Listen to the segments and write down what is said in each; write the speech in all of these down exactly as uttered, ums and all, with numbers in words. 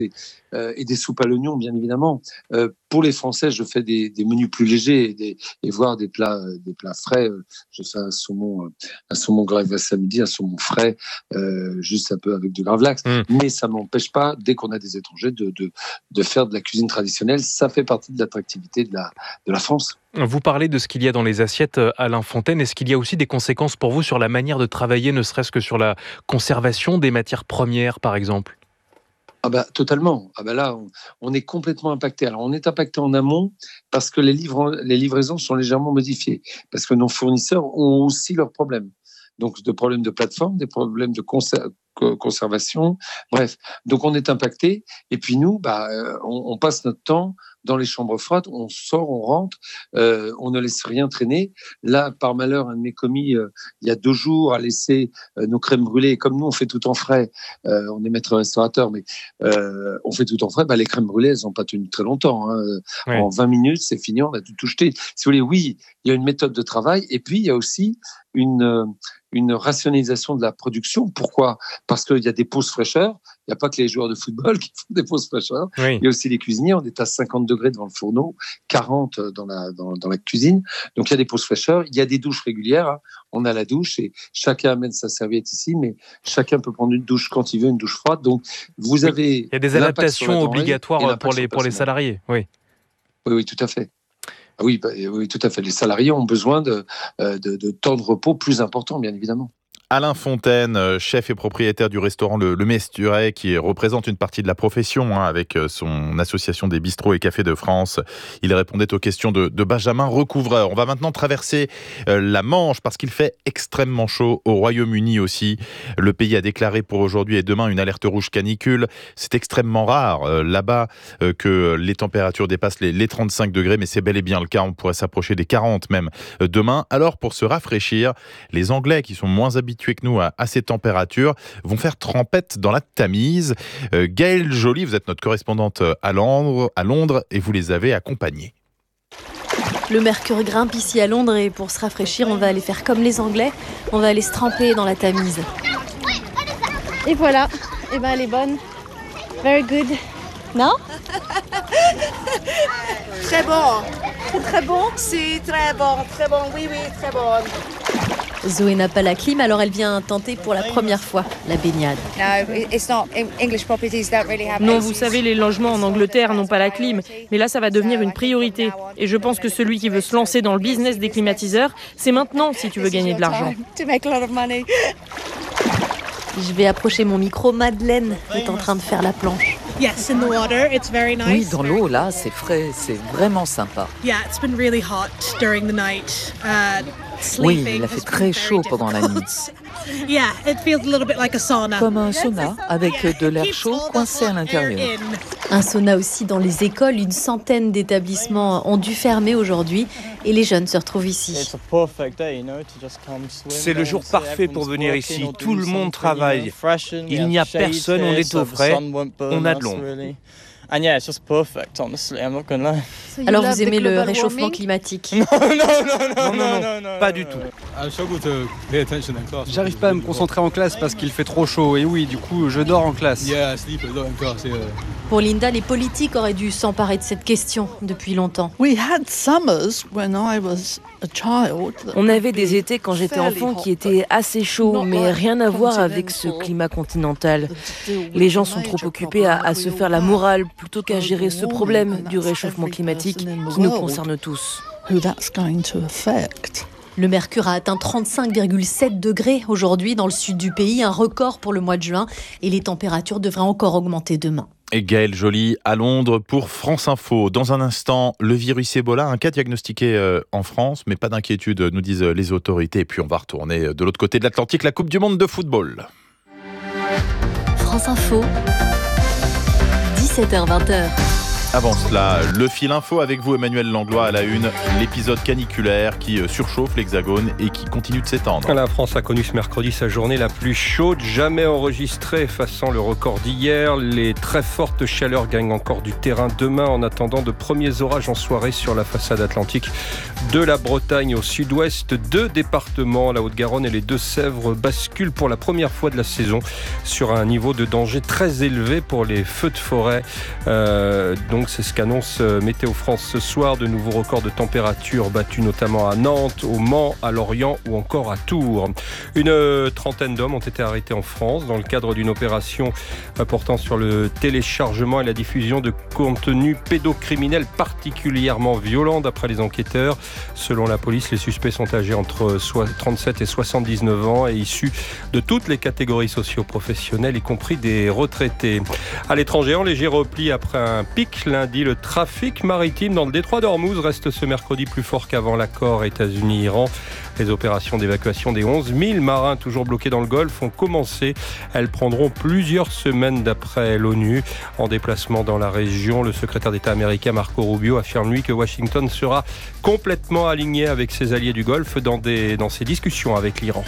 euh, et des soupes à l'oignon, bien évidemment. Euh, pour les Français, je fais des, des menus plus légers et, des, et voire des plats, des plats frais. Je fais un saumon, un saumon grave samedi, un saumon frais, euh, juste un peu avec du gravlax. Mmh. Mais ça m'empêche pas, dès qu'on a des étrangers, de, de, de faire de la cuisine traditionnelle. Ça fait partie de l'attractivité de la, de la France. Vous parlez de ce qu'il y a dans les assiettes, Alain Fontaine. Est-ce qu'il y a aussi des conséquences pour vous sur la manière de travailler, ne serait-ce que sur la conservation des matières premières, par exemple ? Ah bah, totalement. Ah bah là, on, on est complètement impacté. Alors, on est impacté en amont parce que les, livres, les livraisons sont légèrement modifiées, parce que nos fournisseurs ont aussi leurs problèmes. Donc, de problèmes de plateforme, des problèmes de conser- conservation, bref. Donc, on est impacté. Et puis, nous, bah, on, on passe notre temps dans les chambres froides, on sort, on rentre, euh, on ne laisse rien traîner. Là, par malheur, un de mes commis, euh, il y a deux jours, a laissé euh, nos crèmes brûlées. Comme nous, on fait tout en frais, euh, on est maître restaurateur, mais euh, on fait tout en frais. Bah, les crèmes brûlées, elles n'ont pas tenu très longtemps. Hein. Ouais. En vingt minutes, c'est fini, on a tout, tout jeté. Si vous voulez, oui, il y a une méthode de travail. Et puis, il y a aussi une... Euh, une rationalisation de la production. Pourquoi ? Parce qu'il y a des pauses fraîcheur. Il n'y a pas que les joueurs de football qui font des pauses fraîcheur. Oui. Il y a aussi les cuisiniers. On est à cinquante degrés devant le fourneau, quarante dans la, dans, dans la cuisine. Donc, il y a des pauses fraîcheur. Il y a des douches régulières. Hein. On a la douche et chacun amène sa serviette ici, mais chacun peut prendre une douche quand il veut, une douche froide. Donc, vous avez... Oui. Il y a des adaptations obligatoires pour les, pour les salariés. Oui. Oui, oui, tout à fait. Oui, bah, oui, tout à fait. Les salariés ont besoin de, de, de temps de repos plus important, bien évidemment. Alain Fontaine, chef et propriétaire du restaurant Le, le Mesturet, qui représente une partie de la profession hein, avec son association des bistrots et cafés de France. Il répondait aux questions de, de Benjamin Recouvreur. On va maintenant traverser euh, la Manche parce qu'il fait extrêmement chaud au Royaume-Uni aussi. Le pays a déclaré pour aujourd'hui et demain une alerte rouge canicule. C'est extrêmement rare euh, là-bas euh, que les températures dépassent les, les trente-cinq degrés, mais c'est bel et bien le cas. On pourrait s'approcher des quarante même euh, demain. Alors pour se rafraîchir, les Anglais qui sont moins habitués que nous à, à ces températures vont faire trempette dans la Tamise. Euh, Gaëlle Joly, vous êtes notre correspondante à Londres, à Londres et vous les avez accompagnés. Le mercure grimpe ici à Londres et pour se rafraîchir, on va aller faire comme les Anglais, on va aller se tremper dans la Tamise. Et voilà, et ben elle est bonne. Very good. Non ? Très bon. C'est très bon ? C'est très bon, très bon, oui, oui, très bon. Zoé n'a pas la clim, alors elle vient tenter pour la première fois la baignade. Non, vous savez, les logements en Angleterre n'ont pas la clim, mais là ça va devenir une priorité. Et je pense que celui qui veut se lancer dans le business des climatiseurs, c'est maintenant si tu veux gagner de l'argent. Je vais approcher mon micro, Madeleine est en train de faire la planche. Oui, dans l'eau, là, c'est frais, c'est vraiment sympa. Oui, il a fait très chaud pendant la nuit. Comme un sauna, avec de l'air chaud coincé à l'intérieur. Un sauna aussi dans les écoles. Une centaine d'établissements ont dû fermer aujourd'hui et les jeunes se retrouvent ici. C'est le jour parfait pour venir ici. Tout le monde travaille. Il n'y a personne, on est au frais, on a de l'ombre. Alors vous aimez le réchauffement climatique ? Non, non, non, non, non, non, pas du tout. J'arrive pas à me concentrer en classe parce qu'il fait trop chaud. Et oui, du coup, je dors en classe. Pour Linda, les politiques auraient dû s'emparer de cette question depuis longtemps. On avait des étés quand j'étais enfant qui étaient assez chauds, mais rien à voir avec ce climat continental. Les gens sont trop occupés à, à se faire la morale plutôt qu'à gérer ce problème du réchauffement climatique qui nous concerne tous. Le mercure a atteint trente-cinq virgule sept degrés aujourd'hui dans le sud du pays, un record pour le mois de juin, et les températures devraient encore augmenter demain. Et Gaëlle Joly à Londres pour France Info. Dans un instant, le virus Ebola, un cas diagnostiqué euh, en France, mais pas d'inquiétude, nous disent les autorités. Et puis on va retourner de l'autre côté de l'Atlantique, la Coupe du Monde de football. France Info, dix-sept heures vingt. Avant cela, le fil info avec vous Emmanuel Langlois à la une, l'épisode caniculaire qui surchauffe l'Hexagone et qui continue de s'étendre. La France a connu ce mercredi sa journée la plus chaude jamais enregistrée, effaçant le record d'hier. Les très fortes chaleurs gagnent encore du terrain demain en attendant de premiers orages en soirée sur la façade atlantique de la Bretagne au sud-ouest. Deux départements, la Haute-Garonne et les Deux-Sèvres, basculent pour la première fois de la saison sur un niveau de danger très élevé pour les feux de forêt. Euh, donc c'est ce qu'annonce Météo France ce soir. De nouveaux records de température battus notamment à Nantes, au Mans, à Lorient ou encore à Tours. Une trentaine d'hommes ont été arrêtés en France dans le cadre d'une opération portant sur le téléchargement et la diffusion de contenus pédocriminels particulièrement violents d'après les enquêteurs. Selon la police, les suspects sont âgés entre trente-sept et soixante-dix-neuf ans et issus de toutes les catégories socio-professionnelles, y compris des retraités. À l'étranger, en léger repli après un pic lundi, le trafic maritime dans le détroit d'Ormuz reste ce mercredi plus fort qu'avant l'accord États-Unis-Iran. Les opérations d'évacuation des onze mille marins toujours bloqués dans le Golfe ont commencé. Elles prendront plusieurs semaines d'après l'ONU. En déplacement dans la région, le secrétaire d'État américain Marco Rubio affirme lui que Washington sera complètement aligné avec ses alliés du Golfe dans, des, dans ses discussions avec l'Iran.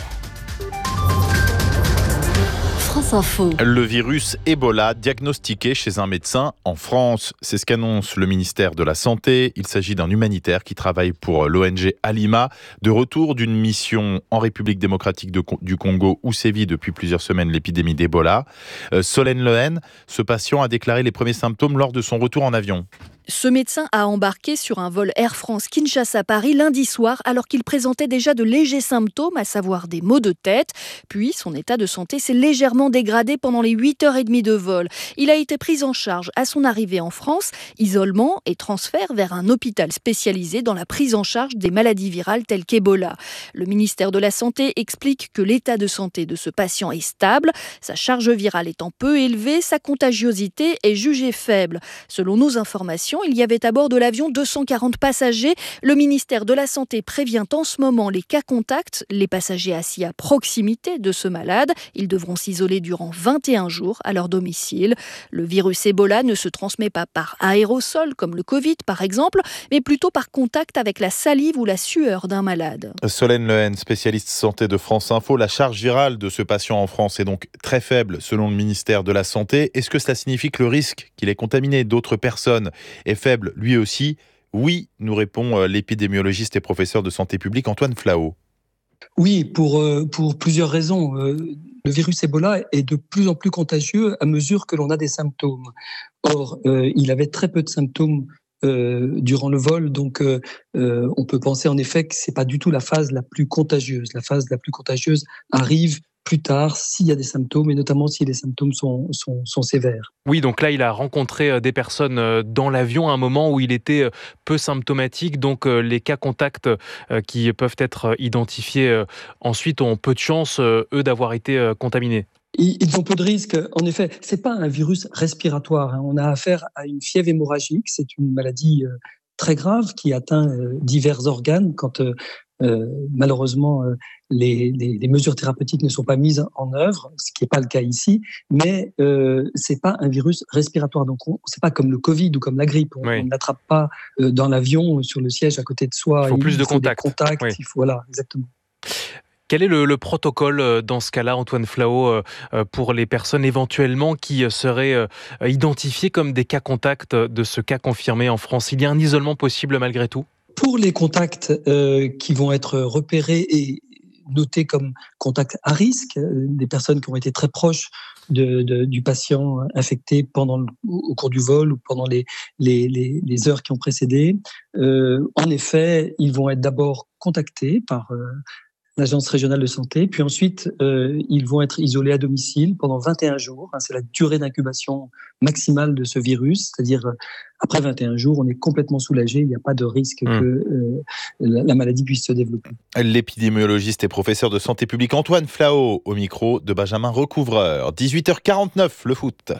France Info. Le virus Ebola diagnostiqué chez un médecin en France. C'est ce qu'annonce le ministère de la Santé. Il s'agit d'un humanitaire qui travaille pour l'O N G Alima, de retour d'une mission en République démocratique de, du Congo où sévit depuis plusieurs semaines l'épidémie d'Ebola. Euh, Solène Lehen, ce patient a déclaré les premiers symptômes lors de son retour en avion. Ce médecin a embarqué sur un vol Air France Kinshasa-Paris lundi soir alors qu'il présentait déjà de légers symptômes, à savoir des maux de tête. Puis son état de santé s'est légèrement dégradé pendant les huit heures trente de vol. Il a été pris en charge à son arrivée en France, isolement et transfert vers un hôpital spécialisé dans la prise en charge des maladies virales telles qu'Ebola. Le ministère de la Santé explique que l'état de santé de ce patient est stable, sa charge virale étant peu élevée, sa contagiosité est jugée faible. Selon nos informations, il y avait à bord de l'avion deux cent quarante passagers. Le ministère de la Santé prévient en ce moment les cas contacts, les passagers assis à proximité de ce malade. Ils devront s'isoler durant vingt et un jours à leur domicile. Le virus Ebola ne se transmet pas par aérosol, comme le Covid par exemple, mais plutôt par contact avec la salive ou la sueur d'un malade. Solène Lehen, spécialiste santé de France Info. La charge virale de ce patient en France est donc très faible selon le ministère de la Santé. Est-ce que cela signifie que le risque qu'il ait contaminé d'autres personnes est faible lui aussi? Oui, nous répond l'épidémiologiste et professeur de santé publique Antoine Flahault. Oui, pour, pour plusieurs raisons. Le virus Ebola est de plus en plus contagieux à mesure que l'on a des symptômes. Or, il avait très peu de symptômes Euh, durant le vol, donc euh, euh, on peut penser en effet que c'est pas du tout la phase la plus contagieuse. La phase la plus contagieuse arrive plus tard s'il y a des symptômes et notamment si les symptômes sont, sont, sont sévères. Oui, donc là il a rencontré des personnes dans l'avion à un moment où il était peu symptomatique, donc les cas contacts qui peuvent être identifiés ensuite ont peu de chance, eux, d'avoir été contaminés. Ils ont peu de risques. En effet, c'est pas un virus respiratoire. On a affaire à une fièvre hémorragique. C'est une maladie très grave qui atteint divers organes quand euh, malheureusement les, les, les mesures thérapeutiques ne sont pas mises en œuvre, ce qui n'est pas le cas ici. Mais euh, c'est pas un virus respiratoire. Donc on, c'est pas comme le Covid ou comme la grippe. On, oui. on n'attrape pas euh, dans l'avion sur le siège à côté de soi. Il faut il plus de faut contacts. Des contacts. Oui. Il faut, voilà, exactement. Quel est le, le protocole dans ce cas-là, Antoine Flahault, pour les personnes éventuellement qui seraient identifiées comme des cas contacts de ce cas confirmé en France? Il y a un isolement possible malgré tout? Pour les contacts euh, qui vont être repérés et notés comme contacts à risque, des personnes qui ont été très proches de, de, du patient infecté pendant le, au cours du vol ou pendant les, les, les, les heures qui ont précédé, euh, en effet, ils vont être d'abord contactés par euh, l'Agence régionale de santé, puis ensuite euh, ils vont être isolés à domicile pendant vingt et un jours. Hein, c'est la durée d'incubation maximale de ce virus, c'est-à-dire euh, après vingt et un jours, on est complètement soulagé, il n'y a pas de risque mmh. que euh, la, la maladie puisse se développer. L'épidémiologiste et professeur de santé publique Antoine Flahault au micro de Benjamin Recouvreur. dix-huit heures quarante-neuf, le foot.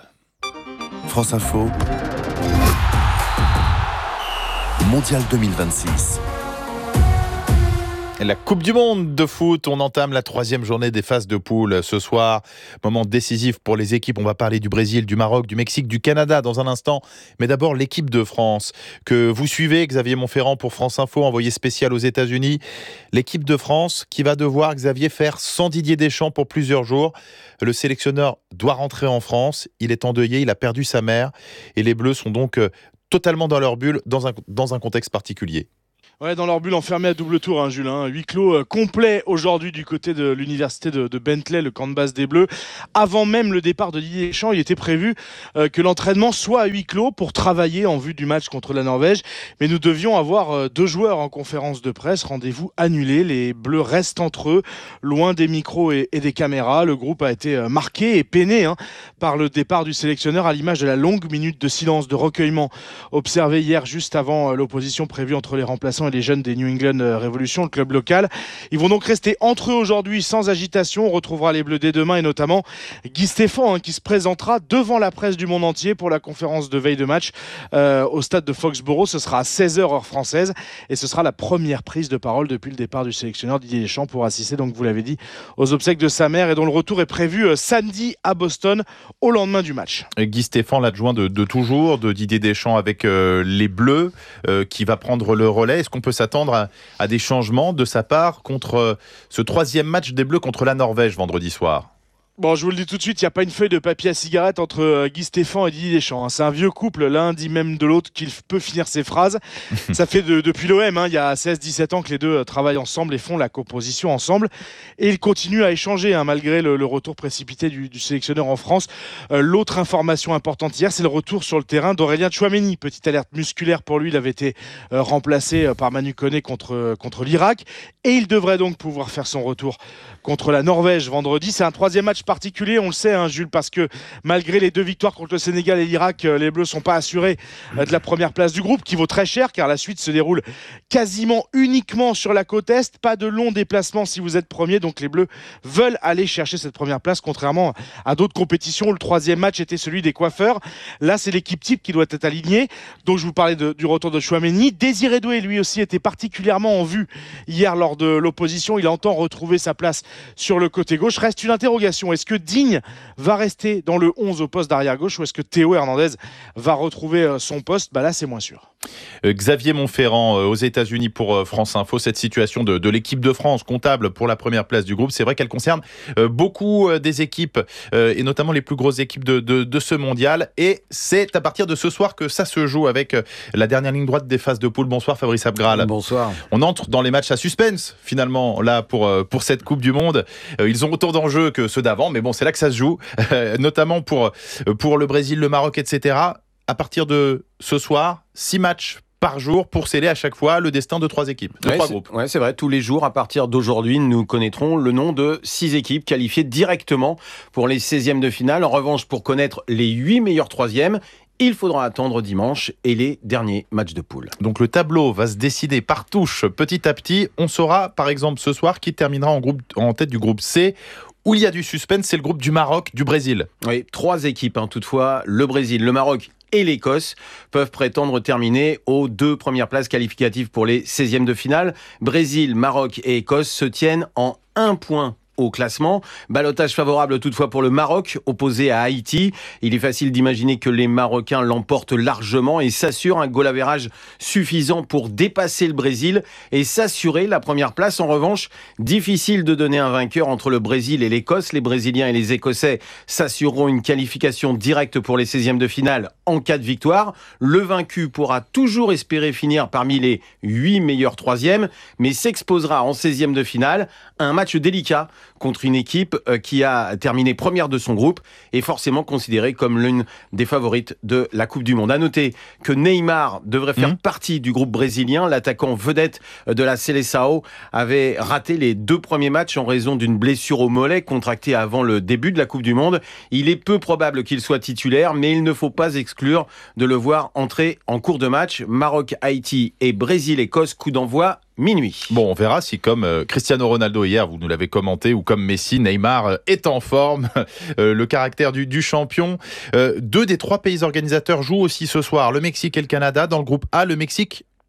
France Info. Mondial deux mille vingt-six. La Coupe du Monde de foot, on entame la troisième journée des phases de poule ce soir. Moment décisif pour les équipes. On va parler du Brésil, du Maroc, du Mexique, du Canada dans un instant. Mais d'abord, l'équipe de France que vous suivez, Xavier Montferrand pour France Info, envoyé spécial aux États-Unis. L'équipe de France qui va devoir, Xavier, faire sans Didier Deschamps pour plusieurs jours. Le sélectionneur doit rentrer en France. Il est endeuillé, il a perdu sa mère. Et les Bleus sont donc totalement dans leur bulle, dans un, dans un contexte particulier. Ouais, dans leur bulle enfermée à double tour, hein, Jules. Hein. Huis clos euh, complet aujourd'hui du côté de l'université de, de Bentley, le camp de base des Bleus. Avant même le départ de Didier Deschamps, il était prévu euh, que l'entraînement soit à huis clos pour travailler en vue du match contre la Norvège. Mais nous devions avoir euh, deux joueurs en conférence de presse. Rendez-vous annulé. Les Bleus restent entre eux, loin des micros et, et des caméras. Le groupe a été euh, marqué et peiné hein, par le départ du sélectionneur, à l'image de la longue minute de silence, de recueillement observée hier juste avant euh, l'opposition prévue entre les remplaçants et les jeunes des New England Revolution, le club local. Ils vont donc rester entre eux aujourd'hui sans agitation. On retrouvera les Bleus dès demain et notamment Guy Stéphane hein, qui se présentera devant la presse du monde entier pour la conférence de veille de match euh, au stade de Foxborough. Ce sera à seize heures heure française et ce sera la première prise de parole depuis le départ du sélectionneur Didier Deschamps pour assister, donc vous l'avez dit, aux obsèques de sa mère et dont le retour est prévu euh, samedi à Boston au lendemain du match. Guy Stéphane, l'adjoint de, de toujours, de Didier Deschamps avec euh, les Bleus euh, qui va prendre le relais. Est-ce qu'on peut s'attendre à, à des changements de sa part contre euh, ce troisième match des Bleus contre la Norvège vendredi soir? Bon, je vous le dis tout de suite, il n'y a pas une feuille de papier à cigarette entre euh, Guy Stéphane et Didier Deschamps. Hein. C'est un vieux couple, l'un dit même de l'autre qu'il peut finir ses phrases. Ça fait de, depuis l'O M, hein, il y a seize dix-sept ans que les deux euh, travaillent ensemble et font la composition ensemble. Et ils continuent à échanger, hein, malgré le, le retour précipité du, du sélectionneur en France. Euh, l'autre information importante hier, c'est le retour sur le terrain d'Aurélien Tchouaméni. Petite alerte musculaire pour lui, il avait été euh, remplacé euh, par Manu Koné contre, euh, contre l'Irak. Et il devrait donc pouvoir faire son retour contre la Norvège vendredi. C'est un troisième match particulier, on le sait, hein, Jules, parce que malgré les deux victoires contre le Sénégal et l'Irak, les Bleus ne sont pas assurés de la première place du groupe, qui vaut très cher, car la suite se déroule quasiment uniquement sur la côte Est. Pas de long déplacement si vous êtes premier, donc les Bleus veulent aller chercher cette première place, contrairement à d'autres compétitions où le troisième match était celui des coiffeurs. Là, c'est l'équipe type qui doit être alignée. Donc, je vous parlais de, du retour de Tchouaméni. Désiré Doué, lui aussi, était particulièrement en vue hier lors de l'opposition. Il entend retrouver sa place sur le côté gauche. Reste une interrogation. Est-ce que Digne va rester dans le onze au poste d'arrière gauche ou est-ce que Théo Hernandez va retrouver son poste? Bah là, c'est moins sûr. Euh, Xavier Montferrand euh, aux États-Unis pour euh, France Info. Cette situation de, de l'équipe de France comptable pour la première place du groupe, c'est vrai qu'elle concerne euh, beaucoup euh, des équipes euh, et notamment les plus grosses équipes de, de, de ce mondial. Et c'est à partir de ce soir que ça se joue avec euh, la dernière ligne droite des phases de poule. Bonsoir Fabrice Abgral. Bonsoir. On entre dans les matchs à suspense finalement là pour, euh, pour cette Coupe du Monde. Euh, ils ont autant d'enjeux que ceux d'avant, mais bon, c'est là que ça se joue, euh, notamment pour, pour le Brésil, le Maroc, et cetera. À partir de ce soir, six matchs par jour pour sceller à chaque fois le destin de trois équipes, de ouais, trois c'est, groupes. Ouais, c'est vrai. Tous les jours, à partir d'aujourd'hui, nous connaîtrons le nom de six équipes qualifiées directement pour les seizièmes de finale. En revanche, pour connaître les huit meilleurs troisièmes, il faudra attendre dimanche et les derniers matchs de poule. Donc le tableau va se décider par touche petit à petit. On saura par exemple ce soir qui terminera en, groupe, en tête du groupe C. Où il y a du suspense, c'est le groupe du Maroc, du Brésil. Oui, trois équipes hein, toutefois. Le Brésil, le Maroc et l'Écosse peuvent prétendre terminer aux deux premières places qualificatives pour les seizièmes de finale. Brésil, Maroc et Écosse se tiennent en un point au classement. Ballottage favorable toutefois pour le Maroc, opposé à Haïti. Il est facile d'imaginer que les Marocains l'emportent largement et s'assurent un goal average suffisant pour dépasser le Brésil et s'assurer la première place. En revanche, difficile de donner un vainqueur entre le Brésil et l'Écosse. Les Brésiliens et les Écossais s'assureront une qualification directe pour les seizièmes de finale en cas de victoire. Le vaincu pourra toujours espérer finir parmi les huit meilleurs troisièmes, mais s'exposera en seizièmes de finale à un match délicat contre une équipe qui a terminé première de son groupe et forcément considérée comme l'une des favorites de la Coupe du Monde. À noter que Neymar devrait faire mmh. partie du groupe brésilien. L'attaquant vedette de la Seleção avait raté les deux premiers matchs en raison d'une blessure au mollet contractée avant le début de la Coupe du Monde. Il est peu probable qu'il soit titulaire, mais il ne faut pas exclure de le voir entrer en cours de match. Maroc, Haïti et Brésil-Écosse, coup d'envoi minuit. Bon, on verra si comme euh, Cristiano Ronaldo hier, vous nous l'avez commenté, ou comme Messi, Neymar euh, est en forme. euh, le caractère du, du champion. Euh, deux des trois pays organisateurs jouent aussi ce soir, le Mexique et le Canada. Dans le groupe A, le Mexique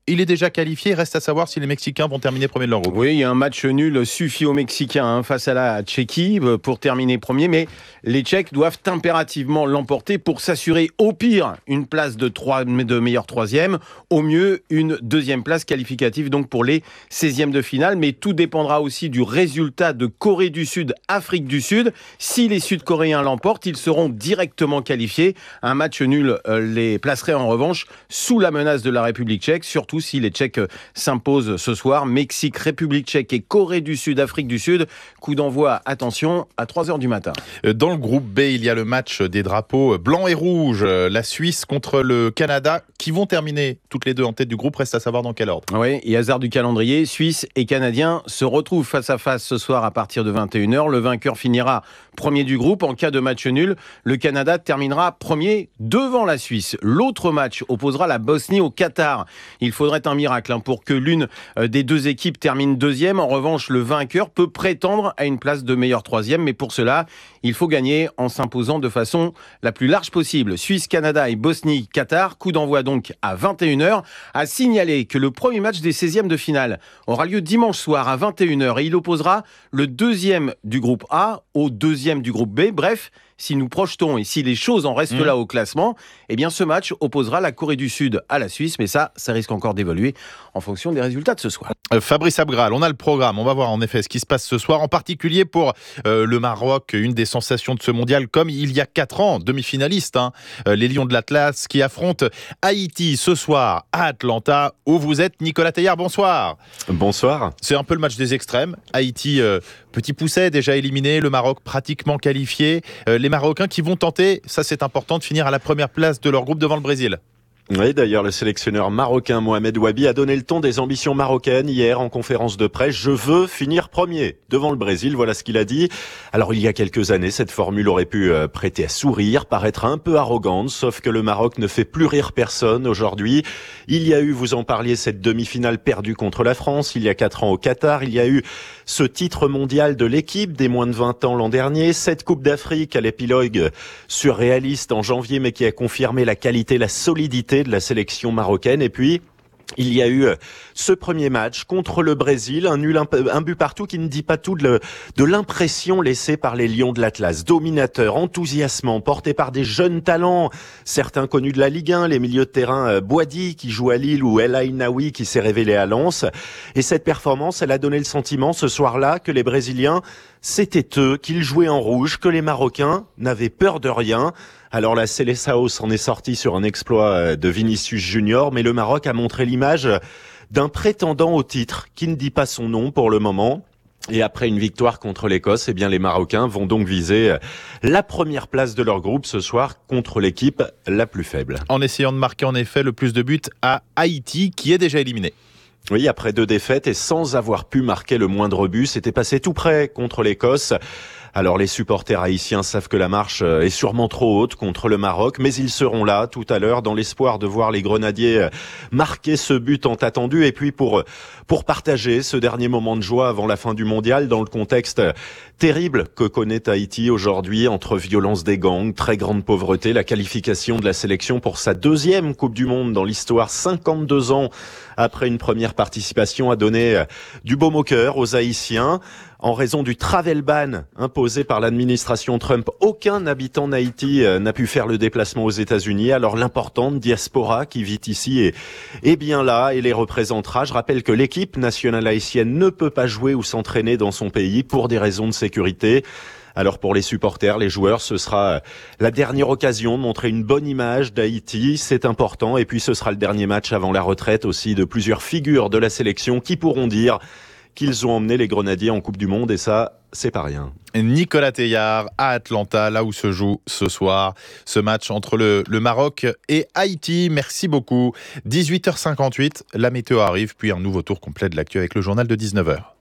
il est déjà qualifié. Reste à savoir si les Mexicains vont terminer premier de leur groupe. Oui, il y a un match nul suffit aux Mexicains hein, face à la Tchéquie pour terminer premier, mais les Tchèques doivent impérativement l'emporter pour s'assurer au pire une place de, trois, de meilleur troisième, au mieux une deuxième place qualificative donc pour les seizièmes de finale, mais tout dépendra aussi du résultat de Corée du Sud, Afrique du Sud. Si les Sud-Coréens l'emportent, ils seront directement qualifiés. Un match nul euh, les placerait en revanche sous la menace de la République tchèque, surtout si les Tchèques s'imposent ce soir. Mexique, République tchèque et Corée du Sud, Afrique du Sud. Coup d'envoi, attention, à trois heures du matin. Dans le groupe B, il y a le match des drapeaux blancs et rouges. La Suisse contre le Canada, qui vont terminer toutes les deux en tête du groupe. Reste à savoir dans quel ordre. Oui, et hasard du calendrier, Suisse et Canadiens se retrouvent face à face ce soir à partir de vingt et une heures. Le vainqueur finira premier du groupe. En cas de match nul, le Canada terminera premier devant la Suisse. L'autre match opposera la Bosnie au Qatar. Il faudrait un miracle hein, pour que l'une des deux équipes termine deuxième. En revanche, le vainqueur peut prétendre à une place de meilleur troisième, mais pour cela, il faut gagner en s'imposant de façon la plus large possible. Suisse, Canada et Bosnie, Qatar. Coup d'envoi donc à vingt et une heures. À signaler que le premier match des seizièmes de finale aura lieu dimanche soir à vingt et une heures et il opposera le deuxième du groupe A au deuxième du groupe B. Bref, si nous projetons et si les choses en restent mmh. là au classement, eh bien ce match opposera la Corée du Sud à la Suisse, mais ça, ça risque encore d'évoluer en fonction des résultats de ce soir. Euh, Fabrice Abgral, on a le programme, on va voir en effet ce qui se passe ce soir, en particulier pour euh, le Maroc, une des sensations de ce mondial, comme il y a quatre ans, demi-finaliste, hein, euh, les Lions de l'Atlas qui affrontent Haïti ce soir à Atlanta, où vous êtes. Nicolas Teillard, bonsoir. Bonsoir. C'est un peu le match des extrêmes. Haïti, euh, petit pousset, déjà éliminé, le Maroc pratiquement qualifié. Euh, les Marocains qui vont tenter, ça c'est important, de finir à la première place de leur groupe devant le Brésil. Oui, d'ailleurs, le sélectionneur marocain Mohamed Wabi a donné le ton des ambitions marocaines hier en conférence de presse. Je veux finir premier devant le Brésil, voilà ce qu'il a dit. Alors, il y a quelques années, cette formule aurait pu prêter à sourire, paraître un peu arrogante, sauf que le Maroc ne fait plus rire personne aujourd'hui. Il y a eu, vous en parliez, cette demi-finale perdue contre la France, il y a quatre ans au Qatar. Il y a eu ce titre mondial de l'équipe des moins de vingt ans l'an dernier, cette Coupe d'Afrique à l'épilogue surréaliste en janvier, mais qui a confirmé la qualité, la solidité de la sélection marocaine. Et puis il y a eu ce premier match contre le Brésil, un nul, un but partout qui ne dit pas tout de, le, de l'impression laissée par les Lions de l'Atlas. Dominateur, enthousiasmant, porté par des jeunes talents, certains connus de la Ligue un, les milieux de terrain Boadi qui joue à Lille ou El Ainaoui qui s'est révélé à Lens. Et cette performance, elle a donné le sentiment ce soir-là que les Brésiliens, c'était eux, qu'ils jouaient en rouge, que les Marocains n'avaient peur de rien. Alors la Seleção s'en est sortie sur un exploit de Vinicius Junior, mais le Maroc a montré l'image d'un prétendant au titre qui ne dit pas son nom pour le moment. Et après une victoire contre l'Écosse, eh bien les Marocains vont donc viser la première place de leur groupe ce soir contre l'équipe la plus faible. En essayant de marquer en effet le plus de buts à Haïti, qui est déjà éliminé. Oui, après deux défaites et sans avoir pu marquer le moindre but, c'était passé tout près contre l'Écosse. Alors les supporters haïtiens savent que la marche est sûrement trop haute contre le Maroc, mais ils seront là tout à l'heure dans l'espoir de voir les Grenadiers marquer ce but tant attendu et puis pour pour partager ce dernier moment de joie avant la fin du mondial dans le contexte terrible que connaît Haïti aujourd'hui entre violence des gangs, très grande pauvreté, la qualification de la sélection pour sa deuxième Coupe du Monde dans l'histoire, cinquante-deux ans après une première participation, a donné du baume au cœur aux Haïtiens. En raison du travel ban imposé par l'administration Trump, aucun habitant d'Haïti n'a pu faire le déplacement aux États-Unis. Alors l'importante diaspora qui vit ici est, est bien là et les représentera. Je rappelle que l'équipe nationale haïtienne ne peut pas jouer ou s'entraîner dans son pays pour des raisons de sécurité. Alors pour les supporters, les joueurs, ce sera la dernière occasion de montrer une bonne image d'Haïti, c'est important. Et puis ce sera le dernier match avant la retraite aussi de plusieurs figures de la sélection qui pourront dire qu'ils ont emmené les Grenadiers en Coupe du Monde et ça, c'est pas rien. Nicolas Teillard à Atlanta, là où se joue ce soir ce match entre le, le Maroc et Haïti. Merci beaucoup. dix-huit heures cinquante-huit, la météo arrive, puis un nouveau tour complet de l'actu avec le journal de dix-neuf heures.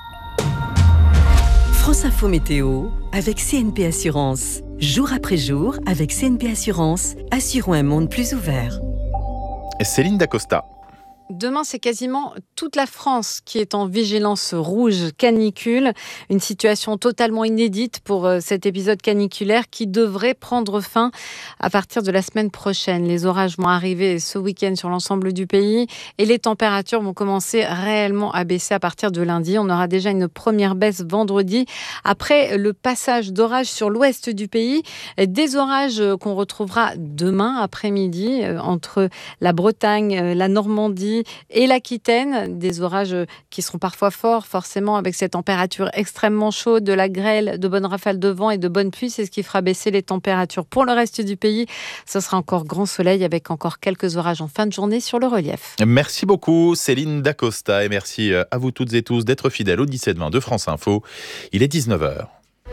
France Info Météo avec C N P Assurance. Jour après jour, avec C N P Assurance, assurons un monde plus ouvert. Céline Dacosta. Demain, c'est quasiment toute la France qui est en vigilance rouge canicule. Une situation totalement inédite pour cet épisode caniculaire qui devrait prendre fin à partir de la semaine prochaine. Les orages vont arriver ce week-end sur l'ensemble du pays et les températures vont commencer réellement à baisser à partir de lundi. On aura déjà une première baisse vendredi après le passage d'orages sur l'ouest du pays. Des orages qu'on retrouvera demain après-midi entre la Bretagne, la Normandie et l'Aquitaine, des orages qui seront parfois forts, forcément, avec ces températures extrêmement chaudes, de la grêle, de bonnes rafales de vent et de bonnes pluies. C'est ce qui fera baisser les températures. Pour le reste du pays, ce sera encore grand soleil avec encore quelques orages en fin de journée sur le relief. Merci beaucoup Céline Dacosta et merci à vous toutes et tous d'être fidèles au dix-sept vingt de France Info. Il est dix-neuf heures.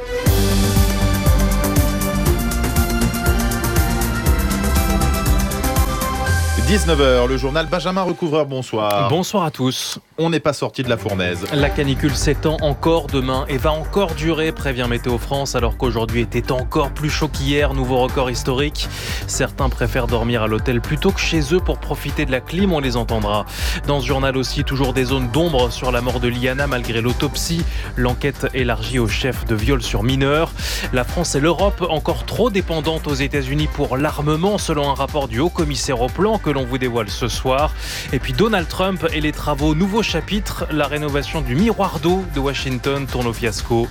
dix-neuf heures, le journal Benjamin Recouvreur, bonsoir. Bonsoir à tous. On n'est pas sorti de la fournaise. La canicule s'étend encore demain et va encore durer, prévient Météo France, alors qu'aujourd'hui était encore plus chaud qu'hier, nouveau record historique. Certains préfèrent dormir à l'hôtel plutôt que chez eux pour profiter de la clim, on les entendra. Dans ce journal aussi, toujours des zones d'ombre sur la mort de Liana malgré l'autopsie. L'enquête élargie au chef de viol sur mineurs. La France et l'Europe encore trop dépendantes aux États-Unis pour l'armement, selon un rapport du haut-commissaire au plan que l'on vous dévoile ce soir. Et puis Donald Trump et les travaux, nouveau chapitre, la rénovation du miroir d'eau de Washington tourne au fiasco.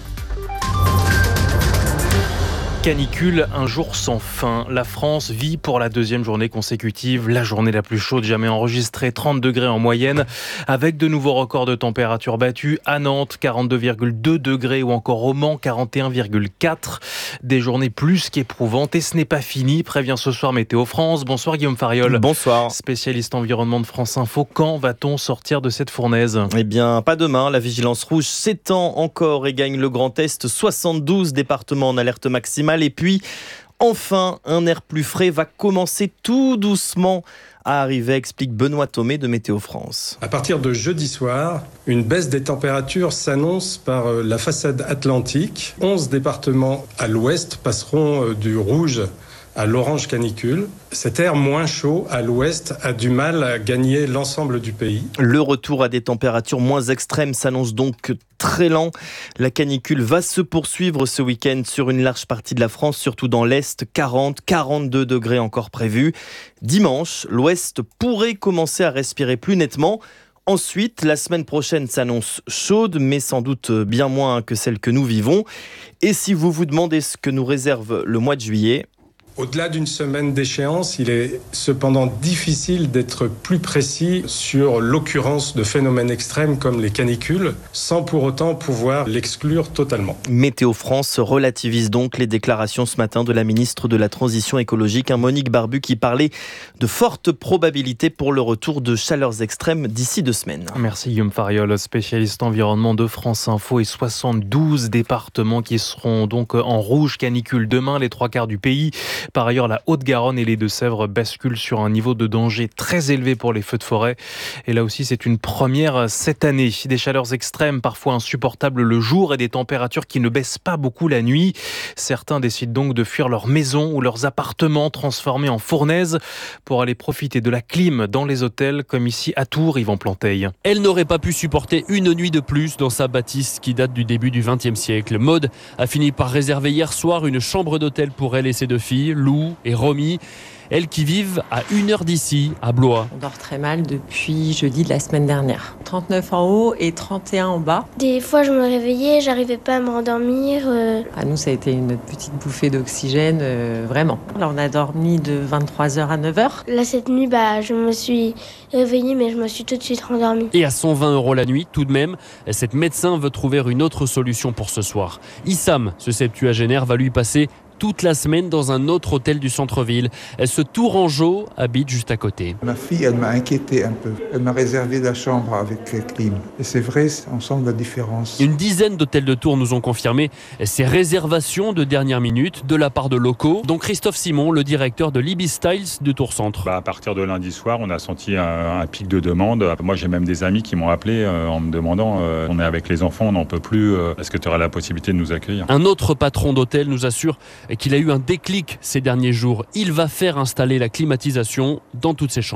Canicule, un jour sans fin. La France vit pour la deuxième journée consécutive la journée la plus chaude jamais enregistrée, trente degrés en moyenne, avec de nouveaux records de température battus à Nantes, quarante-deux virgule deux degrés, ou encore au Mans, quarante et un virgule quatre. Des journées plus qu'éprouvantes et ce n'est pas fini, prévient ce soir Météo France. Bonsoir Guillaume Fariol. Bonsoir. Spécialiste environnement de France Info, quand va-t-on sortir de cette fournaise ? Eh bien, pas demain. La vigilance rouge s'étend encore et gagne le Grand Est. soixante-douze départements en alerte maximale. Et puis, enfin, un air plus frais va commencer tout doucement à arriver, explique Benoît Thomé de Météo France. À partir de jeudi soir, une baisse des températures s'annonce par la façade atlantique. onze départements à l'ouest passeront du rouge à l'orange canicule. Cet air moins chaud à l'ouest a du mal à gagner l'ensemble du pays. Le retour à des températures moins extrêmes s'annonce donc très lent. La canicule va se poursuivre ce week-end sur une large partie de la France, surtout dans l'Est, quarante à quarante-deux degrés encore prévus. Dimanche, l'Ouest pourrait commencer à respirer plus nettement. Ensuite, la semaine prochaine s'annonce chaude, mais sans doute bien moins que celle que nous vivons. Et si vous vous demandez ce que nous réserve le mois de juillet, au-delà d'une semaine d'échéance, il est cependant difficile d'être plus précis sur l'occurrence de phénomènes extrêmes comme les canicules, sans pour autant pouvoir l'exclure totalement. Météo France relativise donc les déclarations ce matin de la ministre de la Transition écologique, Monique Barbu, qui parlait de fortes probabilités pour le retour de chaleurs extrêmes d'ici deux semaines. Merci Guillaume Fariol, spécialiste environnement de France Info, et soixante-douze départements qui seront donc en rouge canicule demain, les trois quarts du pays. Par ailleurs, la Haute-Garonne et les Deux-Sèvres basculent sur un niveau de danger très élevé pour les feux de forêt. Et là aussi, c'est une première cette année. Des chaleurs extrêmes, parfois insupportables le jour, et des températures qui ne baissent pas beaucoup la nuit. Certains décident donc de fuir leur maison ou leurs appartements transformés en fournaise pour aller profiter de la clim dans les hôtels, comme ici à Tours, Yvan Planteil. Elle n'aurait pas pu supporter une nuit de plus dans sa bâtisse qui date du début du vingtième siècle. Maud a fini par réserver hier soir une chambre d'hôtel pour elle et ses deux filles, Lou et Romy. Elles qui vivent à une heure d'ici, à Blois. On dort très mal depuis jeudi de la semaine dernière. trente-neuf en haut et trente et un en bas. Des fois, je me réveillais, j'arrivais pas à me rendormir. Euh... À nous, ça a été une petite bouffée d'oxygène, euh, vraiment. Là, on a dormi de vingt-trois heures à neuf heures. Là, cette nuit, bah, je me suis réveillée, mais je me suis tout de suite rendormie. Et à cent vingt euros la nuit, tout de même, cette médecin veut trouver une autre solution pour ce soir. Issam, ce septuagénaire, va lui passer toute la semaine dans un autre hôtel du centre-ville. Ce Tourangeau habite juste à côté. Ma fille, elle m'a inquiété un peu. Elle m'a réservé la chambre avec clim. Et c'est vrai, on sent la différence. Une dizaine d'hôtels de Tours nous ont confirmé ces réservations de dernière minute de la part de locaux, dont Christophe Simon, le directeur de l'Ibis Styles de Tours Centre. Bah, à partir de lundi soir, on a senti un, un pic de demande. Moi, j'ai même des amis qui m'ont appelé euh, en me demandant euh, on est avec les enfants, on n'en peut plus. Euh, est-ce que tu auras la possibilité de nous accueillir ? Un autre patron d'hôtel nous assure qu'il a eu un déclic ces derniers jours. Il va faire installer la climatisation dans toutes ses chambres.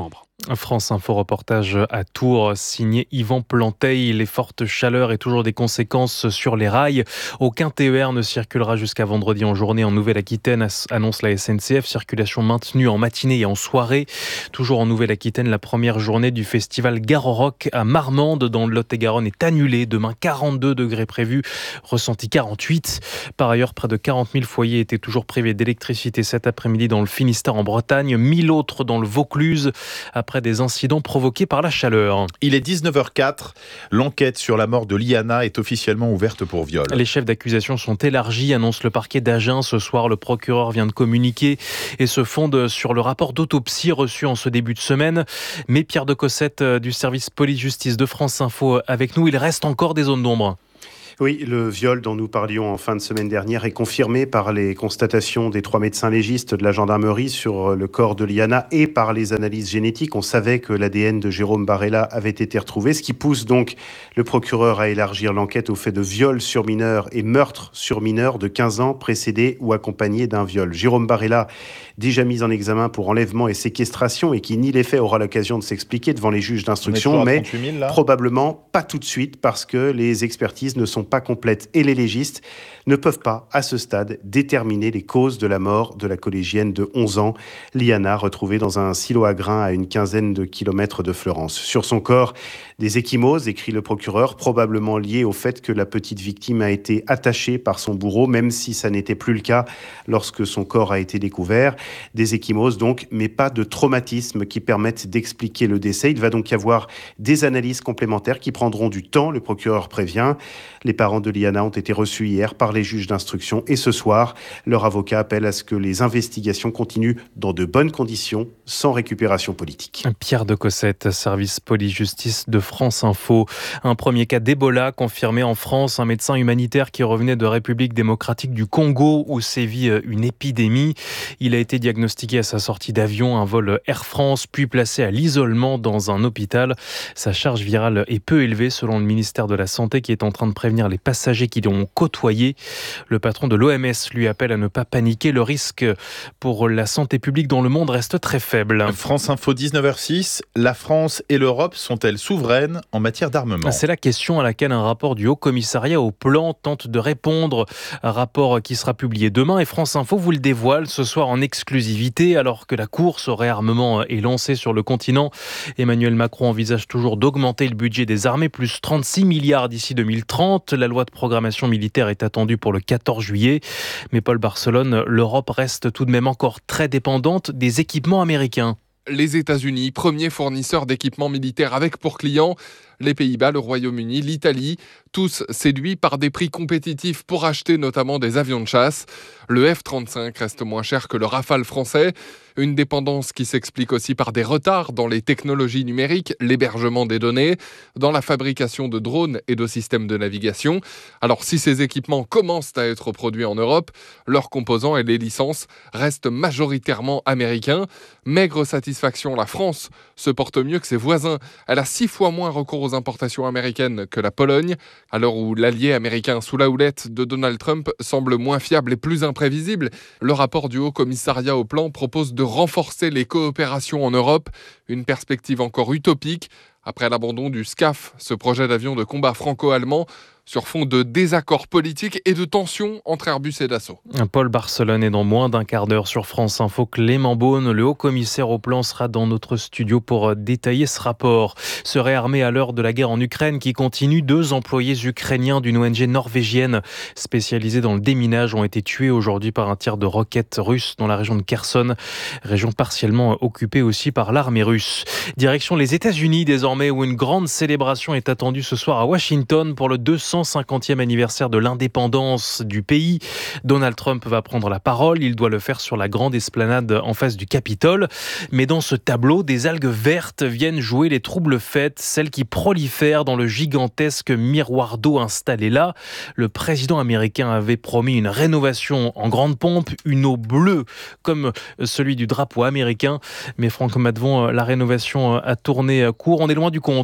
France Info reportage à Tours, signé Yvan Planteil. Les fortes chaleurs et toujours des conséquences sur les rails. Aucun T E R ne circulera jusqu'à vendredi en journée en Nouvelle-Aquitaine, annonce la S N C F. Circulation maintenue en matinée et en soirée. Toujours en Nouvelle-Aquitaine, la première journée du festival Garo Rock à Marmande dans le Lot-et-Garonne est annulée. Demain, quarante-deux degrés prévus, ressenti quarante-huit. Par ailleurs, près de quarante mille foyers étaient toujours privés d'électricité cet après-midi dans le Finistère en Bretagne, mille autres dans le Vaucluse, après des incidents provoqués par la chaleur. Il est dix-neuf heures quatre. L'enquête sur la mort de Liana est officiellement ouverte pour viol. Les chefs d'accusation sont élargis, annonce le parquet d'Agen. Ce soir, le procureur vient de communiquer et se fonde sur le rapport d'autopsie reçu en ce début de semaine. Mais Pierre de Cossette du service police-justice de France Info avec nous, il reste encore des zones d'ombre. Oui, le viol dont nous parlions en fin de semaine dernière est confirmé par les constatations des trois médecins légistes de la gendarmerie sur le corps de Liana et par les analyses génétiques. On savait que l'A D N de Jérôme Barella avait été retrouvé, ce qui pousse donc le procureur à élargir l'enquête au fait de viol sur mineur et meurtre sur mineur de quinze ans précédé ou accompagné d'un viol. Jérôme Barella, déjà mis en examen pour enlèvement et séquestration et qui nie les faits, aura l'occasion de s'expliquer devant les juges d'instruction, mais probablement pas tout de suite parce que les expertises ne sont pas complètes et les légistes ne peuvent pas, à ce stade, déterminer les causes de la mort de la collégienne de onze ans, Liana, retrouvée dans un silo à grains à une quinzaine de kilomètres de Fleurance. Sur son corps, des ecchymoses, écrit le procureur, probablement liées au fait que la petite victime a été attachée par son bourreau, même si ça n'était plus le cas lorsque son corps a été découvert. Des ecchymoses donc, mais pas de traumatisme qui permettent d'expliquer le décès. Il va donc y avoir des analyses complémentaires qui prendront du temps, le procureur prévient. Les parents de Liana ont été reçus hier par les juges d'instruction et ce soir, leur avocat appelle à ce que les investigations continuent dans de bonnes conditions, sans récupération politique. Pierre de Cossette, service police-justice de France Info. Un premier cas d'Ebola confirmé en France. Un médecin humanitaire qui revenait de République démocratique du Congo où sévit une épidémie. Il a été diagnostiqué à sa sortie d'avion, un vol Air France, puis placé à l'isolement dans un hôpital. Sa charge virale est peu élevée selon le ministère de la Santé qui est en train de prévenir les passagers qui l'ont côtoyé. Le patron de l'O M S lui appelle à ne pas paniquer. Le risque pour la santé publique dans le monde reste très faible. France Info, dix-neuf heures six. La France et l'Europe sont-elles souveraines en matière d'armement ? C'est la question à laquelle un rapport du Haut Commissariat au Plan tente de répondre. Un rapport qui sera publié demain et France Info vous le dévoile ce soir en exclusivité alors que la course au réarmement est lancée sur le continent. Emmanuel Macron envisage toujours d'augmenter le budget des armées, plus trente-six milliards d'ici deux mille trente. La loi de programmation militaire est attendue pour le quatorze juillet. Mais Paul Barcelone, l'Europe reste tout de même encore très dépendante des équipements américains. Les États-Unis, premier fournisseur d'équipements militaires avec pour clients les Pays-Bas, le Royaume-Uni, l'Italie, tous séduits par des prix compétitifs pour acheter notamment des avions de chasse. Le F trente-cinq reste moins cher que le Rafale français. Une dépendance qui s'explique aussi par des retards dans les technologies numériques, l'hébergement des données, dans la fabrication de drones et de systèmes de navigation. Alors si ces équipements commencent à être produits en Europe, leurs composants et les licences restent majoritairement américains. Maigre satisfaction, la France se porte mieux que ses voisins. Elle a six fois moins recours aux importations américaines que la Pologne, à l'heure où l'allié américain sous la houlette de Donald Trump semble moins fiable et plus imprévisible. Le rapport du Haut Commissariat au Plan propose de renforcer les coopérations en Europe, une perspective encore utopique après l'abandon du SCAF, ce projet d'avion de combat franco-allemand, sur fond de désaccords politiques et de tensions entre Airbus et Dassault. Paul Barcelone est dans moins d'un quart d'heure sur France Info. Clément Beaune, le haut-commissaire au plan, sera dans notre studio pour détailler ce rapport. Se réarmer à l'heure de la guerre en Ukraine qui continue, deux employés ukrainiens d'une O N G norvégienne spécialisée dans le déminage ont été tués aujourd'hui par un tir de roquettes russe dans la région de Kherson, région partiellement occupée aussi par l'armée russe. Direction les États-Unis désormais où une grande célébration est attendue ce soir à Washington pour le deux cent cinquantième anniversaire de l'indépendance du pays. Donald Trump va prendre la parole. Il doit le faire sur la grande esplanade en face du Capitole. Mais dans ce tableau, des algues vertes viennent jouer les troubles fêtes, celles qui prolifèrent dans le gigantesque miroir d'eau installé là. Le président américain avait promis une rénovation en grande pompe, une eau bleue comme celui du drapeau américain. Mais Franck Madvon, la rénovation a tourné court. On est loin du compte.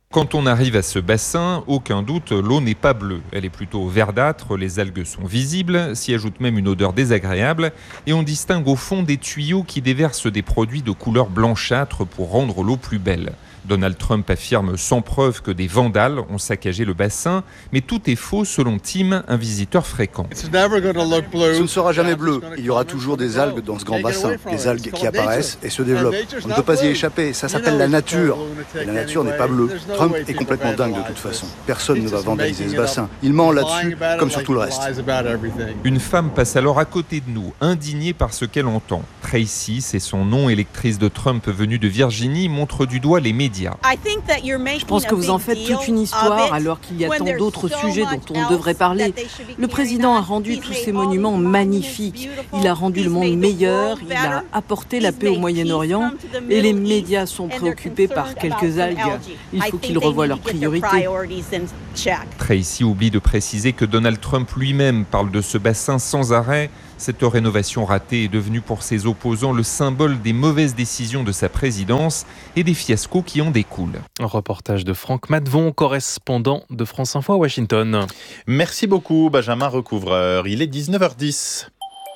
Quand on arrive à ce bassin, aucun doute, l'eau n'est pas bleue. Elle est plutôt verdâtre, les algues sont visibles, s'y ajoute même une odeur désagréable et on distingue au fond des tuyaux qui déversent des produits de couleur blanchâtre pour rendre l'eau plus belle. Donald Trump affirme sans preuve que des vandales ont saccagé le bassin, mais tout est faux selon Tim, un visiteur fréquent. Ce ne sera jamais bleu. Il y aura toujours des algues dans ce grand bassin, des algues qui apparaissent et se développent. On ne peut pas y échapper, ça s'appelle la nature. Et la nature n'est pas bleue. Trump est complètement dingue de toute façon. Personne ne va vandaliser ce bassin. Il ment là-dessus comme sur tout le reste. Une femme passe alors à côté de nous, indignée par ce qu'elle entend. Tracy, c'est son nom, électrice de Trump venue de Virginie, montre du doigt les médias. Je pense que vous en faites toute une histoire alors qu'il y a tant d'autres sujets dont on devrait parler. Le président a rendu tous ces monuments magnifiques. Il a rendu le monde meilleur, il a apporté la paix au Moyen-Orient et les médias sont préoccupés par quelques algues. Il faut qu'ils revoient leurs priorités. Tracy oublie de préciser que Donald Trump lui-même parle de ce bassin sans arrêt. Cette rénovation ratée est devenue pour ses opposants le symbole des mauvaises décisions de sa présidence et des fiascos qui en découlent. Un reportage de Franck Matvon, correspondant de France Info à Washington. Merci beaucoup Benjamin Recouvreur. Il est dix-neuf heures dix.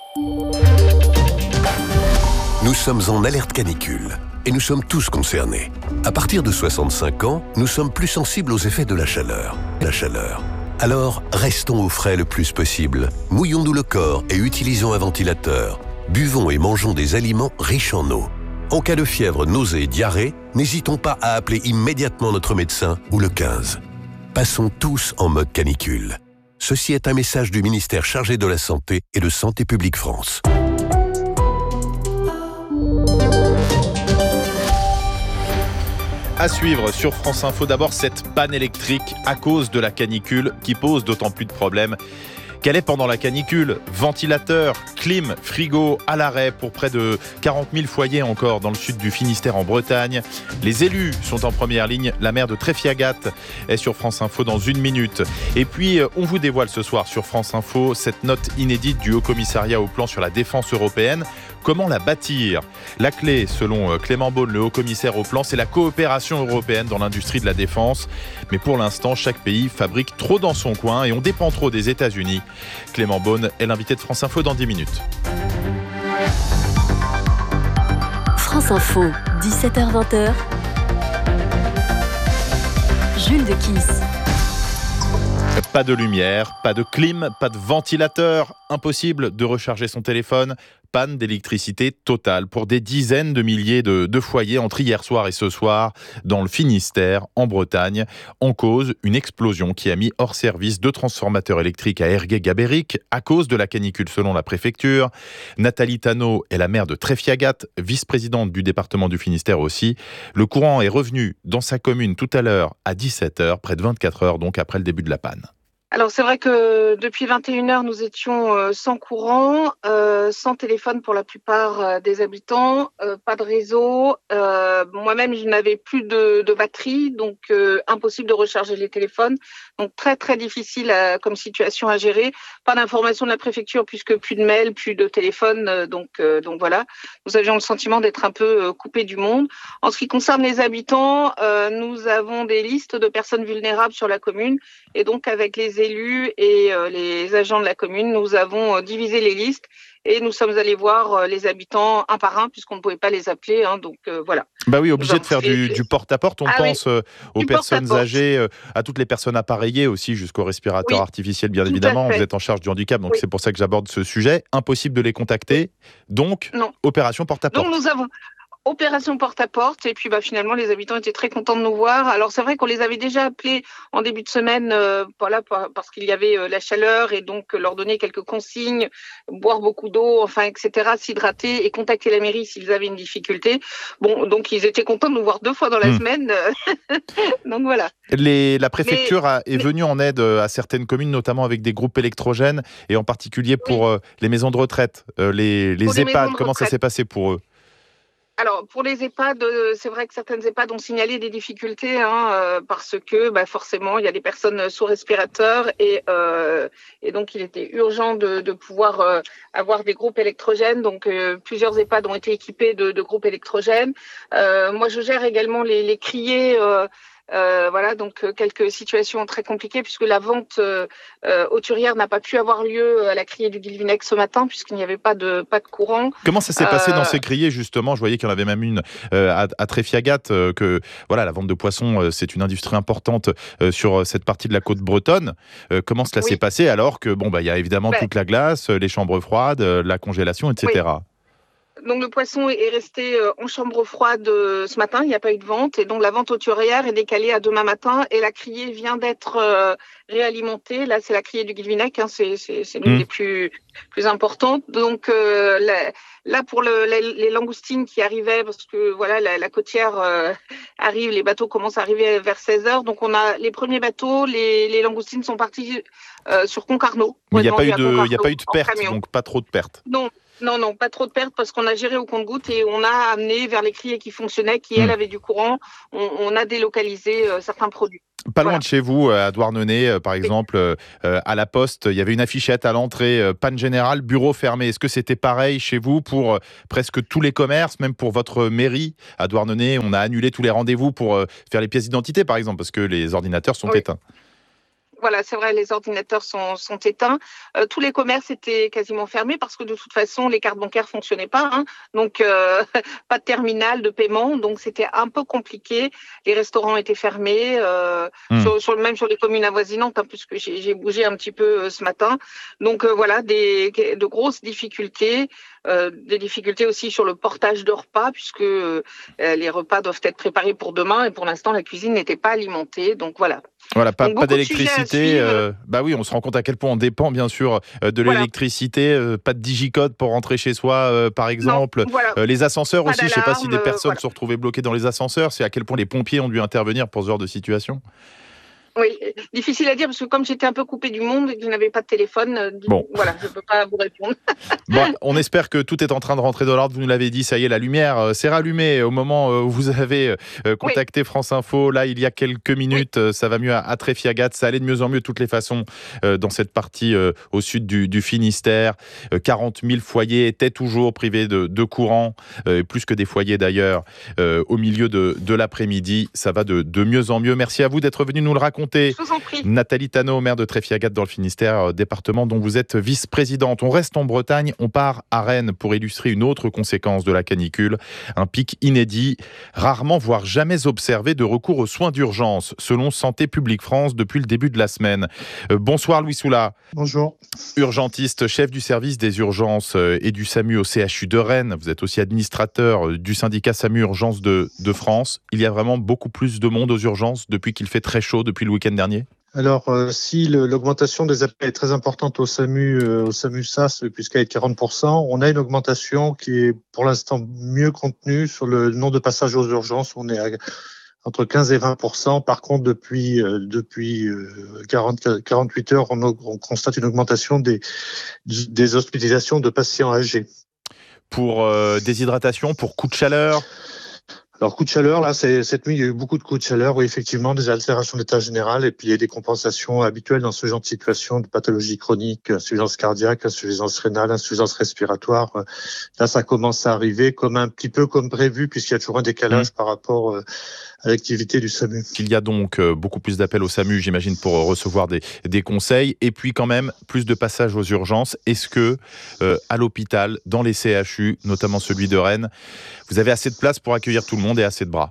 Nous sommes en alerte canicule et nous sommes tous concernés. À partir de soixante-cinq ans, nous sommes plus sensibles aux effets de la chaleur. La chaleur. Alors, restons au frais le plus possible. Mouillons-nous le corps et utilisons un ventilateur. Buvons et mangeons des aliments riches en eau. En cas de fièvre, nausée et diarrhée, n'hésitons pas à appeler immédiatement notre médecin ou le quinze. Passons tous en mode canicule. Ceci est un message du ministère chargé de la Santé et de Santé publique France. À suivre sur France Info, d'abord cette panne électrique à cause de la canicule qui pose d'autant plus de problèmes qu'elle est pendant la canicule. Ventilateur, clim, frigo à l'arrêt pour près de quarante mille foyers encore dans le sud du Finistère en Bretagne. Les élus sont en première ligne. La maire de Tréfiagat est sur France Info dans une minute. Et puis, on vous dévoile ce soir sur France Info cette note inédite du Haut Commissariat au plan sur la défense européenne. Comment la bâtir ? La clé, selon Clément Beaune, le haut-commissaire au plan, c'est la coopération européenne dans l'industrie de la défense. Mais pour l'instant, chaque pays fabrique trop dans son coin et on dépend trop des États-Unis. Clément Beaune est l'invité de France Info dans dix minutes. France Info, dix-sept heures vingt. Jules de Kiss. Pas de lumière, pas de clim, pas de ventilateur. Impossible de recharger son téléphone. Panne d'électricité totale pour des dizaines de milliers de, de foyers entre hier soir et ce soir dans le Finistère, en Bretagne. En cause, une explosion qui a mis hors service deux transformateurs électriques à Ergué-Gabéric à cause de la canicule selon la préfecture. Nathalie Tano est la maire de Tréfiagat, vice-présidente du département du Finistère aussi. Le courant est revenu dans sa commune tout à l'heure à dix-sept heures, près de vingt-quatre heures donc après le début de la panne. Alors c'est vrai que depuis vingt et une heures, nous étions euh, sans courant, euh, sans téléphone pour la plupart euh, des habitants, euh, pas de réseau. Euh, moi-même, je n'avais plus de, de batterie, donc euh, impossible de recharger les téléphones. Donc très très difficile à, comme situation à gérer. Pas d'information de la préfecture puisque plus de mails, plus de téléphone. Euh, donc euh, donc voilà, nous avions le sentiment d'être un peu euh, coupés du monde. En ce qui concerne les habitants, euh, nous avons des listes de personnes vulnérables sur la commune et donc avec les élus et euh, les agents de la commune, nous avons euh, divisé les listes et nous sommes allés voir euh, les habitants un par un puisqu'on ne pouvait pas les appeler. Hein, donc euh, voilà. Bah oui, obligé de faire fait... du, du porte-à-porte. On ah pense oui, euh, aux personnes âgées, euh, à toutes les personnes appareillées aussi, jusqu'au respirateur oui, artificiel bien évidemment. Vous êtes en charge du handicap, donc oui. C'est pour ça que j'aborde ce sujet. Impossible de les contacter. Donc, non. Opération porte-à-porte. Donc nous avons... Opération porte-à-porte et puis bah finalement les habitants étaient très contents de nous voir. Alors c'est vrai qu'on les avait déjà appelés en début de semaine euh, voilà parce qu'il y avait euh, la chaleur et donc euh, leur donner quelques consignes, boire beaucoup d'eau, enfin et cetera, s'hydrater et contacter la mairie s'ils avaient une difficulté. Bon donc ils étaient contents de nous voir deux fois dans la mmh. semaine. Donc voilà. Les, la préfecture mais, a, est mais... venue en aide à certaines communes, notamment avec des groupes électrogènes et en particulier pour oui. euh, les maisons de retraite, euh, les, les EHPAD. Comment retraite. Ça s'est passé pour eux ? Alors pour les EHPAD, c'est vrai que certaines EHPAD ont signalé des difficultés hein, euh, parce que bah, forcément il y a des personnes sous respirateur et, euh, et donc il était urgent de, de pouvoir euh, avoir des groupes électrogènes. Donc euh, plusieurs EHPAD ont été équipés de, de groupes électrogènes. Euh, moi je gère également les, les criers. Euh, Euh, voilà, donc euh, quelques situations très compliquées puisque la vente euh, euh, hauturière n'a pas pu avoir lieu à la criée du Guilvinec ce matin puisqu'il n'y avait pas de pas de courant. Comment ça s'est Euh, passé dans ces criées justement? Je voyais qu'il y en avait même une euh, à, à Tréfiagat, euh, que voilà, la vente de poissons, euh, c'est une industrie importante euh, sur cette partie de la côte bretonne. Euh, comment cela Oui. s'est passé alors que bon bah il y a évidemment Ben, toute la glace, euh, les chambres froides, euh, la congélation, et cetera. Oui. Donc le poisson est resté en chambre froide ce matin, il n'y a pas eu de vente et donc la vente hauturière est décalée à demain matin et la criée vient d'être euh, réalimentée. Là c'est la criée du Guilvinec, hein, c'est, c'est, c'est l'une mmh. des plus, plus importantes. Donc euh, la, là pour le, les, les langoustines qui arrivaient, parce que voilà la, la côtière euh, arrive, les bateaux commencent à arriver vers seize heures. Donc on a les premiers bateaux, les, les langoustines sont partis euh, sur Concarneau. Mais il n'y a, pas eu de, y a pas eu de perte, donc pas trop de pertes. Non. Non, non, pas trop de pertes parce qu'on a géré au compte-gouttes et on a amené vers les criées qui fonctionnaient, qui elles avaient du courant, on, on a délocalisé euh, certains produits. Pas voilà. loin de chez vous, à Douarnenez, euh, par exemple, euh, à la Poste, il y avait une affichette à l'entrée, euh, panne générale, bureau fermé. Est-ce que c'était pareil chez vous pour euh, presque tous les commerces, même pour votre mairie à Douarnenez? On a annulé tous les rendez-vous pour euh, faire les pièces d'identité, par exemple, parce que les ordinateurs sont oui. éteints. Voilà, c'est vrai, les ordinateurs sont, sont éteints. Euh, tous les commerces étaient quasiment fermés parce que de toute façon, les cartes bancaires fonctionnaient pas. Hein. Donc, euh, pas de terminal de paiement. Donc, c'était un peu compliqué. Les restaurants étaient fermés, euh, mmh. sur, sur, même sur les communes avoisinantes, hein, puisque j'ai, j'ai bougé un petit peu euh, ce matin. Donc, euh, voilà, des, de grosses difficultés. Euh, des difficultés aussi sur le portage de repas, puisque euh, les repas doivent être préparés pour demain. Et pour l'instant, la cuisine n'était pas alimentée. Donc, voilà. Voilà, pas, Donc, pas d'électricité. Euh, bah oui, on se rend compte à quel point on dépend bien sûr euh, de voilà. l'électricité. Euh, pas de digicode pour rentrer chez soi, euh, par exemple. Non, voilà. euh, les ascenseurs pas aussi. Je ne sais pas si des personnes euh, voilà. se retrouvaient bloquées dans les ascenseurs. C'est à quel point les pompiers ont dû intervenir pour ce genre de situation. Oui, difficile à dire parce que comme j'étais un peu coupée du monde et que je n'avais pas de téléphone, bon. voilà, je ne peux pas vous répondre. Bon, on espère que tout est en train de rentrer dans l'ordre. Vous nous l'avez dit, ça y est, la lumière s'est rallumée au moment où vous avez contacté oui. France Info. Là, il y a quelques minutes, oui. ça va mieux à Tréfiagat. Ça allait de mieux en mieux de toutes les façons dans cette partie au sud du, du Finistère. quarante mille foyers étaient toujours privés de, de courant, plus que des foyers d'ailleurs, au milieu de, de l'après-midi. Ça va de, de mieux en mieux. Merci à vous d'être venu nous le raconter. Nathalie Thanot, maire de Tréfiagat dans le Finistère, département dont vous êtes vice-présidente. On reste en Bretagne, on part à Rennes pour illustrer une autre conséquence de la canicule, un pic inédit, rarement voire jamais observé de recours aux soins d'urgence, selon Santé publique France depuis le début de la semaine. Euh, bonsoir Louis Soula. Bonjour. Urgentiste, chef du service des urgences et du SAMU au C H U de Rennes. Vous êtes aussi administrateur du syndicat SAMU Urgences de, de France. Il y a vraiment beaucoup plus de monde aux urgences depuis qu'il fait très chaud, depuis le week-end dernier? Alors, euh, si le, l'augmentation des appels est très importante au SAMU, euh, au SAMU S A S, puisqu'elle est de quarante pour cent, on a une augmentation qui est pour l'instant mieux contenue sur le nombre de passages aux urgences. On est à entre quinze et vingt pour cent. Par contre, depuis, euh, depuis euh, quarante, quarante-huit heures, on, on constate une augmentation des, des hospitalisations de patients âgés. Pour euh, déshydratation, pour coup de chaleur? Alors, coup de chaleur, là, c'est, cette nuit, il y a eu beaucoup de coups de chaleur, oui, effectivement, des altérations d'état général, et puis il y a des compensations habituelles dans ce genre de situation, de pathologie chronique, insuffisance cardiaque, insuffisance rénale, insuffisance respiratoire. Là, ça commence à arriver comme un petit peu comme prévu, puisqu'il y a toujours un décalage mmh. par rapport à l'activité du SAMU. Il y a donc beaucoup plus d'appels au SAMU, j'imagine, pour recevoir des, des conseils, et puis quand même plus de passages aux urgences. Est-ce que, euh, à l'hôpital, dans les C H U, notamment celui de Rennes, vous avez assez de place pour accueillir tout le monde et assez de bras?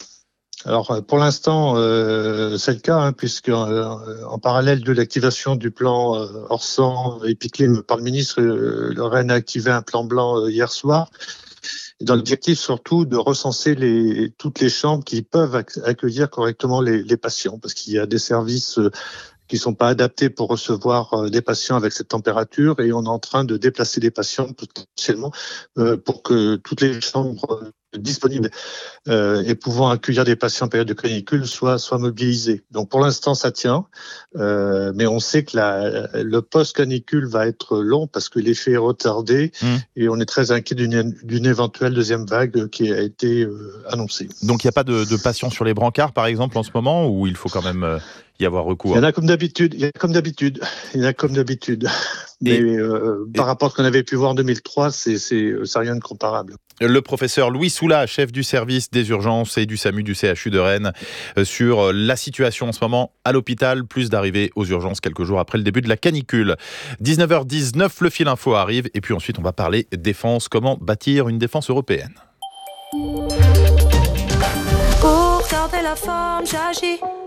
Alors, pour l'instant, euh, c'est le cas, hein, puisque euh, en parallèle de l'activation du plan euh, Orsan et Epiclim par le ministre, euh, le Rennes a activé un plan blanc euh, hier soir, dans l'objectif surtout de recenser les, toutes les chambres qui peuvent ac- accueillir correctement les, les patients, parce qu'il y a des services euh, qui sont pas adaptés pour recevoir euh, des patients avec cette température, et on est en train de déplacer des patients potentiellement euh, pour que toutes les chambres euh, disponibles euh, et pouvant accueillir des patients en période de canicule soient, soient mobilisés. Donc pour l'instant ça tient, euh, mais on sait que la, le post-canicule va être long parce que l'effet est retardé mmh. et on est très inquiet d'une, d'une éventuelle deuxième vague qui a été euh, annoncée. Donc il n'y a pas de, de patients sur les brancards par exemple en ce moment, ou il faut quand même... Euh... y avoir recours? Il y en a comme d'habitude, il y a comme d'habitude, il y en a comme d'habitude. Mais euh, par rapport à ce qu'on avait pu voir en deux mille trois, c'est, c'est, c'est rien de comparable. Le professeur Louis Soula, chef du service des urgences et du SAMU du C H U de Rennes, sur la situation en ce moment à l'hôpital, plus d'arrivées aux urgences quelques jours après le début de la canicule. dix-neuf heures dix-neuf, le fil info arrive et puis ensuite on va parler défense, comment bâtir une défense européenne. Pour garder la forme, j'agis.